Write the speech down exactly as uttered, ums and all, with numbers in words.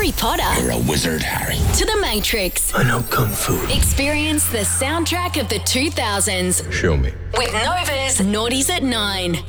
Harry Potter You're a wizard, Harry. to The Matrix. I know Kung Fu. Experience the soundtrack of the two thousands Show me. with Nova's Naughties at Nine.